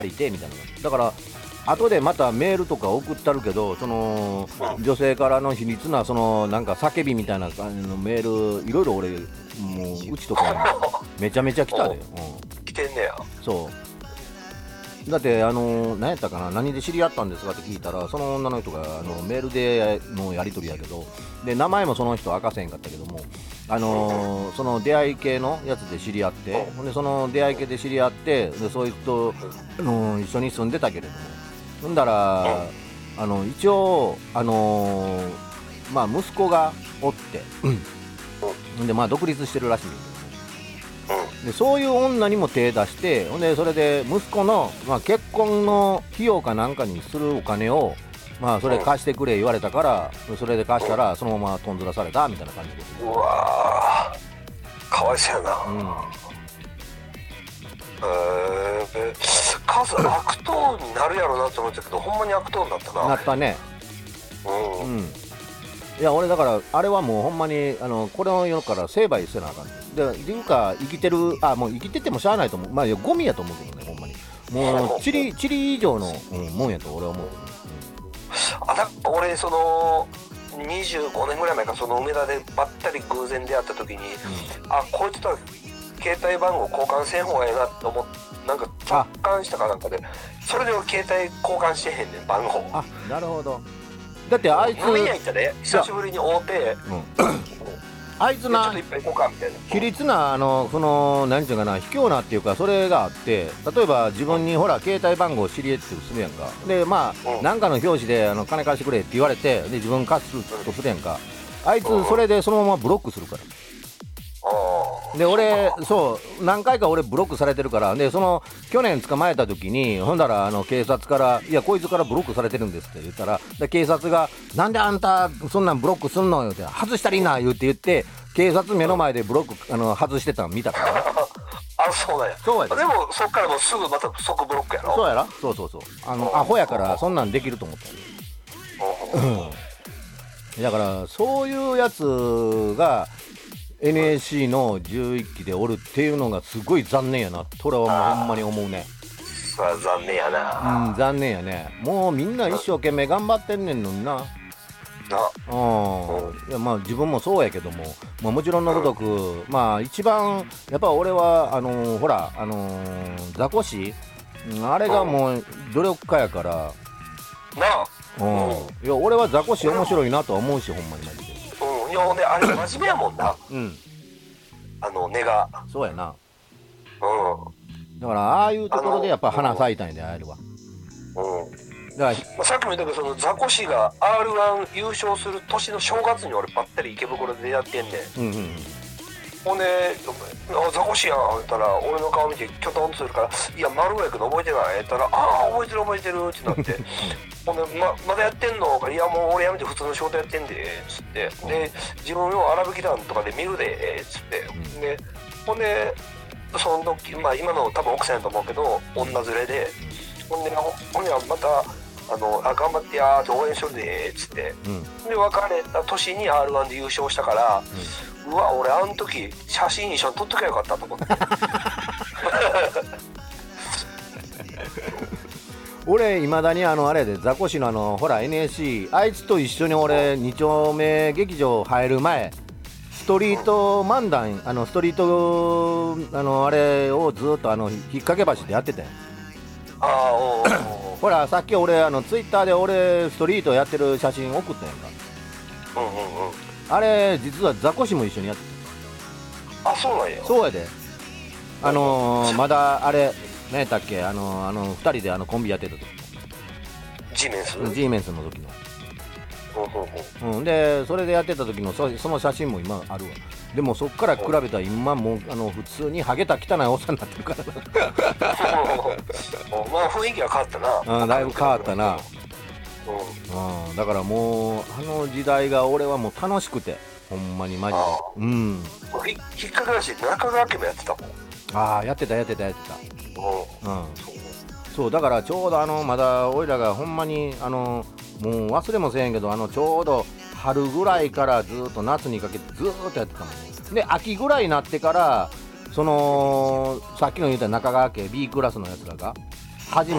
いてみたいな。だから後でまたメールとか送ったるけど、その女性からの秘密なそのなんか叫びみたいな感じのメールいろいろ俺もううちとかにめちゃめちゃ来たで、 来てんねや。 そうだって何やったかな、何で知り合ったんですかって聞いたら、その女の人がメールでのやり取りやけど、で名前もその人明かせへんかったけども、その出会い系のやつで知り合って、でその出会い系で知り合って、でそういう人一緒に住んでたけれども、ほんだら一応まあ息子がおって、でまあ独立してるらしいんですよ。でそういう女にも手出して、ほんでそれで息子の、まあ、結婚の費用かなんかにするお金を、まあそれ貸してくれ言われたから、それで貸したらそのままとんずらされたみたいな感じです。 うわー、かわいそうやな。数悪党になるやろなと思ったけど、ほんまに悪党になったな。 なったね。いや俺だからあれはもうほんまにこれの世から成敗せなあかんで、っていうか生きてる、もう生きててもしゃあないと思う。まあゴミやと思うけどね、ほんまにもうチリ以上の、もんやと俺は思う。 だから俺その25年ぐらい前か、その梅田でばったり偶然出会った時に、こいつとは携帯番号交換せん方がええなと思って、なんか直感したかなんかで、それで俺携帯交換してへんねん、番号。 なるほど。だってあいつ飲み屋行ったで久しぶりに会うて、 あいつなちょっと一杯行こうかみたいな、 卑劣なその何ていうかな、卑怯なっていうか、それがあって、例えば自分にほら携帯番号知り合ってするやんか。でまあなんかの表紙で金貸してくれって言われて、で自分貸すとするやんか。あいつそれでそのままブロックするから。で俺そう何回か俺ブロックされてるから。でその去年捕まえた時に、ほんだら警察から「いやこいつからブロックされてるんです」って言ったら、で警察が「なんであんたそんなんブロックすんのよ」って「外したらいいな」言って警察目の前でブロック外してたの見たからね。 そうなんや。 そうやで。 でもそっからもうすぐまた即ブロックやろ。 そうやろ。そうアホやからそんなんできると思ったよ。だからそういうやつがNSC の11期でおるっていうのがすごい残念やな、と俺はもうほんまに思うね。 それは残念やな。 残念やね。もうみんな一生懸命頑張ってんねんのにな。いやまあ自分もそうやけども、まあ、もちろんのごとく、まあ一番やっぱ俺はほらザコシあれがもう努力家やからいや俺はザコシ面白いなとは思うし、ほんまにマジで。 いやほんであれ真面目やもんな。根が。 そうやな。だからああいうところでやっぱ花咲いたんやで、あえるわ。 だからさっきも言ったけど、そのザコシが R1 優勝する年の正月に俺ばったり池袋で出会ってんねん。ほんでザコシやん言ったら、俺の顔見てキョトンとするから「いや丸やけど覚えてない?」言ったら「覚えてる」ってなってほんでまだやってんの?」いやもう俺やめて普通の仕事やってんで」っつって、で自分よ荒引き団とかで見るでっつって、でほんでその時今の多分奥さんやと思うけど女連れで、ほんでまた頑張ってやーって応援しとるでっつって、で別れた年に R1 で優勝したから、うわ俺あの時写真一緒に撮っときゃよかったと思って俺いまだにあれでザコシのほら NSC あいつと一緒に俺2丁目劇場入る前ストリート漫談ストリートあれをずっと引っ掛け橋でやってたよ。ほらさっき俺ツイッターで俺ストリートやってる写真送ったやんか。あれ実はザコシも一緒にやってた。そうなんや。 そうやで。まだあれ何やったっけ、2人でコンビやってた時の G メンスの時の、でそれでやってた時のその写真も今あるわ。でもそっから比べたら今もう普通にハゲた汚いおっさんになってるからまあ雰囲気は変わったな。 だいぶ変わったな。だからもう時代が俺はもう楽しくてほんまにマジで。 引っかからし中川家もやってたもん。 やってた。そうだからちょうどまだ俺らがほんまにもう忘れもせえへんけどちょうど春ぐらいからずっと夏にかけてずっとやってたもんね。で秋ぐらいになってからそのさっきの言った中川家 B クラスのやつらが初め